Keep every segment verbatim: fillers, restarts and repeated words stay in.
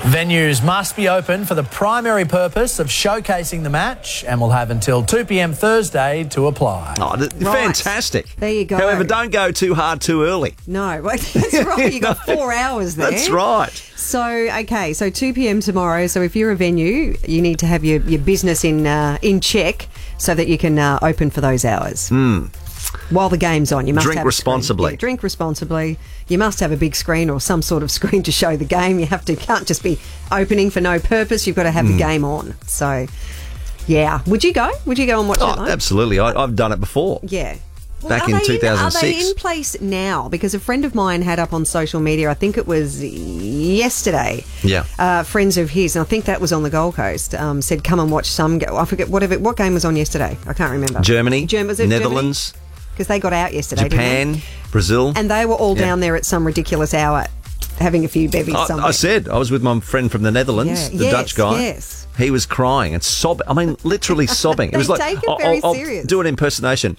Venues must be open for the primary purpose of showcasing the match and will have until two p m Thursday to apply. Oh, th- Right. fantastic. There you go. However, don't go too hard too early. No, well, that's right. You got four hours there. That's right. So, okay, so two p m tomorrow. So if you're a venue, you need to have your, your business in uh, in check so that you can uh, open for those hours. Mm. While the game's on, you must Drink have responsibly. Yeah, drink responsibly. You must have a big screen or some sort of screen to show the game. You have to can't just be opening for no purpose. You've got to have Mm. the game on. So, yeah. Would you go? Would you go and watch Oh, it live? absolutely. I, I've done it before. Yeah. Back Are in they two thousand six. Are they in place now? Because a friend of mine had up on social media, I think it was yesterday, Yeah. uh, friends of his, and I think that was on the Gold Coast, um, said come and watch some, ga- I forget, whatever, what game was on yesterday? I can't remember. Germany, Germ- was it Netherlands, because they got out yesterday, Japan, didn't they? Brazil. And they were all Yeah. down there at some ridiculous hour having a few bevies I, somewhere. I said, I was with my friend from the Netherlands, Yeah. the Yes, Dutch guy. yes. He was crying and sobbing. I mean, literally sobbing. They It was like, take it I'll, very I'll- I'll serious. do an impersonation.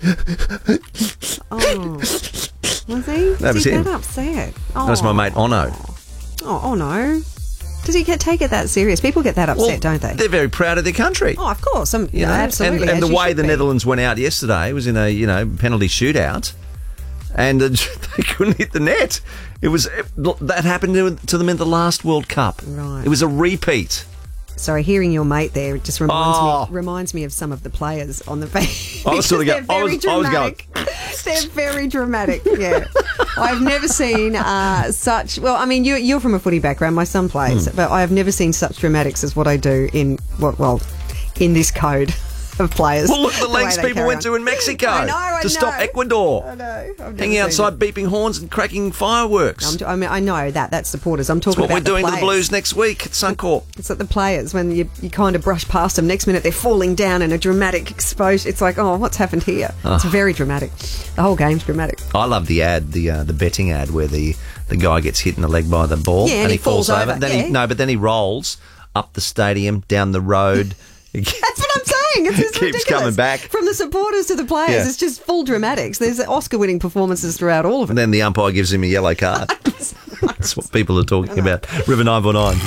Oh. Was he? That Was was he him. that upset? Oh. That was my mate Ono. Oh, oh no. Does he get take it that serious? People get that upset, Well, don't they? They're very proud of their country. Oh, of course. Um, You no, know? absolutely. And, and as the you way should the be. Netherlands went out yesterday was in a, you know, penalty shootout. And uh, they couldn't hit the net. It was it, that happened to, to them in the last World Cup. Right. It was a repeat. Sorry, hearing your mate there it just reminds Oh. me reminds me of some of the players on the bench. I was sort of They're go- I very was- I was going- dramatic. They're very dramatic. Yeah, I've never seen uh, such. Well, I mean, you, you're from a footy background. My son plays, Hmm. but I have never seen such dramatics as what I do in what well in this code of players. Well, look at the way lengths they people carry went on. to in Mexico I know, I to stop know. Ecuador. I know. I've never Hanging seen outside, it. beeping horns and cracking fireworks. I'm t- I mean, I know that that's supporters. I'm That's talking what about we're doing the to the players. Blues next week at Suncorp. It's like the players when you, you kind of brush past them. Next minute they're falling down in a dramatic exposure. It's like, oh, what's happened here? It's very dramatic. The whole game's dramatic. I love the ad, the uh, the betting ad where the, the guy gets hit in the leg by the ball Yeah, and he falls over, Then yeah. he, no, but then he rolls up the stadium, down the road. That's what I'm saying. It's just Keeps ridiculous. coming back. From the supporters to the players, Yeah. it's just full dramatics. There's Oscar-winning performances throughout all of it. And then the umpire gives him a yellow card. That's what people are talking about. River nine four nine.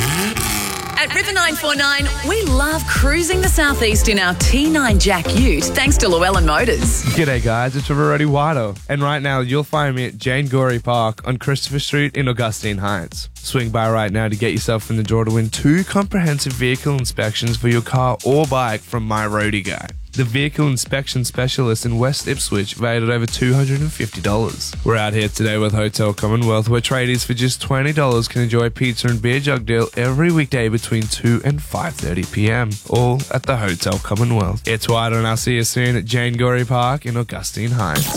At River nine four nine, we love cruising the southeast in our T nine Jack Ute, thanks to Llewellyn Motors. G'day guys, it's River Roddy Whito, and right now you'll find me at Jane Gorey Park on Christopher Street in Augustine Heights. Swing by right now to get yourself in the draw to win two comprehensive vehicle inspections for your car or bike from My Roadie Guy, the vehicle inspection specialist in West Ipswich, valued at over two hundred fifty dollars. We're out here today with Hotel Commonwealth, where tradies for just twenty dollars can enjoy pizza and beer jug deal every weekday between two and five thirty p m, all at the Hotel Commonwealth. It's White, and I'll see you soon at Jane Gorey Park in Augustine Heights.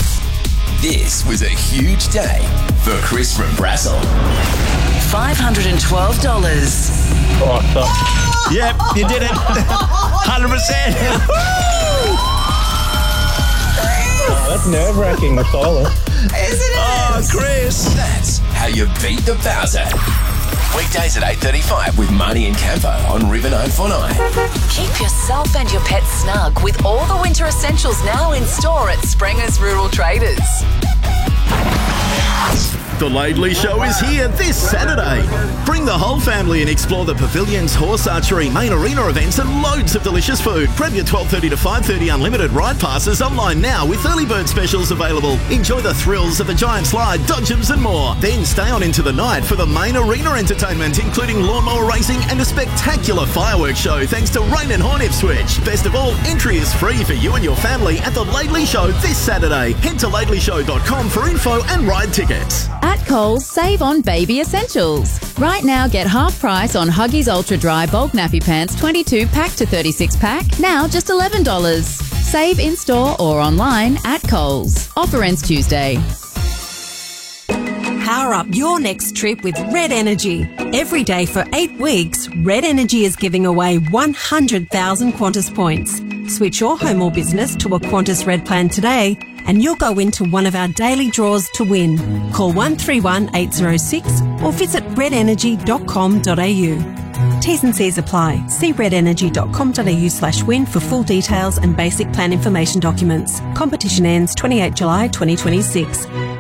This was a huge day for Chris from Brassel. five hundred twelve dollars. Yep, you did it. one hundred percent. That's nerve-wracking with silence. Oh, Chris. That's how you beat the Bowser. Weekdays at eight thirty-five with Marnie and Campo on River nine four nine. Keep yourself and your pet snug with all the winter essentials now in store at Sprenger's Rural Traders. The Laidley Show is here this Saturday. Bring the whole family and explore the Pavilions, horse archery, main arena events and loads of delicious food. Grab your twelve thirty to five thirty unlimited ride passes online now with early bird specials available. Enjoy the thrills of the giant slide, dodgems and more. Then stay on into the night for the main arena entertainment, including lawnmower racing and a spectacular fireworks show thanks to Rain and Horn Ipswich. Best of all, entry is free for you and your family at the Laidley Show this Saturday. Head to laidley show dot com for info and ride tickets. At Coles, save on baby essentials. Right now, get half price on Huggies Ultra Dry Bulk Nappy Pants twenty-two pack to thirty-six pack, now just eleven dollars. Save in store or online at Coles. Offer ends Tuesday. Power up your next trip with Red Energy. Every day for eight weeks, Red Energy is giving away one hundred thousand Qantas points. Switch your home or business to a Qantas Red plan today and you'll go into one of our daily draws to win. Call one three one eight zero six or visit red energy dot com dot a u. T's and C's apply. See red energy dot com dot a u slash win for full details and basic plan information documents. Competition ends twenty-eighth of July twenty twenty-six.